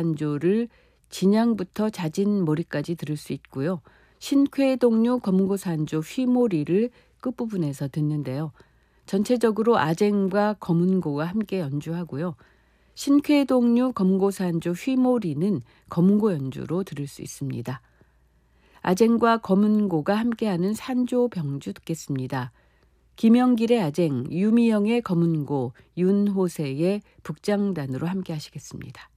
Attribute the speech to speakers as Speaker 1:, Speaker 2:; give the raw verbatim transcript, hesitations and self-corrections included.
Speaker 1: 검은고산조를 진양부터 자진몰이까지 들을 수 있고요. 신쾌동류 검은고산조 휘몰이를 끝부분에서 듣는데요. 전체적으로 아쟁과 검은고가 함께 연주하고요. 신쾌동류 검은고산조 휘몰이는 검은고 연주로 들을 수 있습니다. 아쟁과 검은고가 함께하는 산조병주 듣겠습니다. 김영길의 아쟁, 유미영의 검은고, 윤호세의 북장단으로 함께 하시겠습니다.